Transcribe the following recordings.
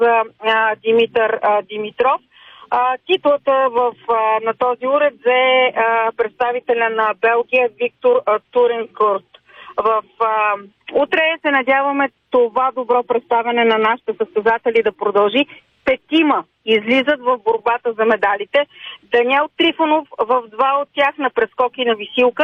каза Димитър Димитров. Титлата на този уред взе представителя на Белгия Виктор Туренкурт. Утре се надяваме това добро представяне на нашите състезатели да продължи. 5 излизат в борбата за медалите. Даниел Трифонов в 2 от тях на прескок и на висилка.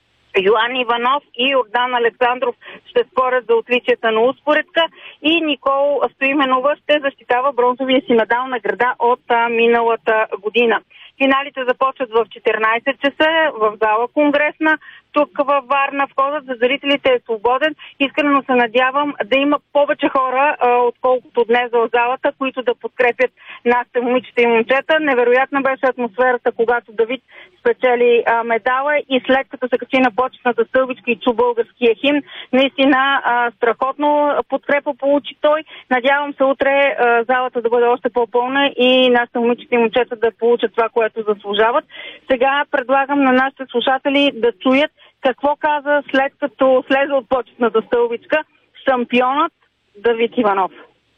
Йоан Иванов и Йордан Александров ще спорят за отличията на успоредка и Никол Стоименова ще защитава бронзовия си медал на града от миналата година. Финалите започват в 14 часа в зала Конгресна. Тук във Варна входът за зрителите е свободен. Искрено се надявам да има повече хора, отколкото днес в залата, които да подкрепят нашите момичета и момчета. Невероятна беше атмосферата, когато Давид спечели медала и след като се качи на почетната стълбичка и чу българския химн, наистина страхотно подкрепа получи той. Надявам се утре залата да бъде още по-пълна и нашите момичета и момчета да получат това, което заслужават. Сега предлагам на нашите слушатели да чуят какво каза след като слезе от почетната стълбичка шампионът Давид Иванов.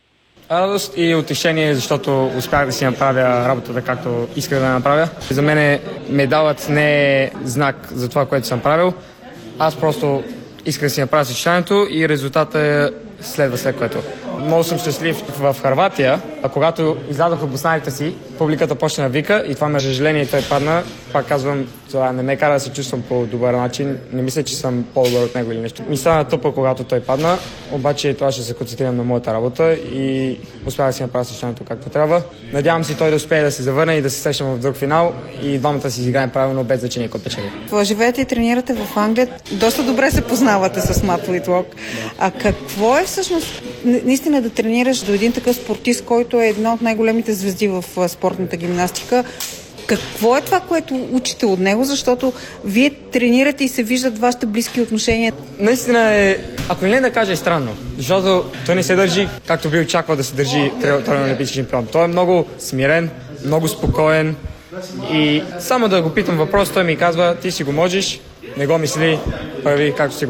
Радост и утешение, защото успях да си направя работата както исках да направя. За мен медалът не е знак за това, което съм правил. Аз просто исках да си направя съчетанието и резултатът следва след което. Много съм щастлив в Хърватия, а когато излязох обосналите си, публиката почна да вика и това ме съжаление и той падна. Пак казвам, това не ме кара да се чувствам по добър начин. Не мисля, че съм по-добър от него или нещо. Ми стана тъпо, когато той падна, обаче това ще се концентрирам на моята работа и успях да си направя съчетанието както трябва. Надявам се той да успее да се завърне и да се срещнем в друг финал и двамата си изиграем правилно без значение кой печели. Живеете и тренирате в Англия. Доста добре се познавате с Мат Уитлок. А какво е всъщност наистина да тренираш до един такъв спортист, който е една от най-големите звезди в спортната гимнастика? Какво е това, което учите от него? Защото вие тренирате и се виждат вашите близки отношения. Наистина е, ако не да кажа, е странно, защото той не се държи както би очаквал да се държи тройен олимпийски шампион. Той е много смирен, много спокоен и само да го питам въпрос, той ми казва, ти си го можеш, не го мисли, прави както си го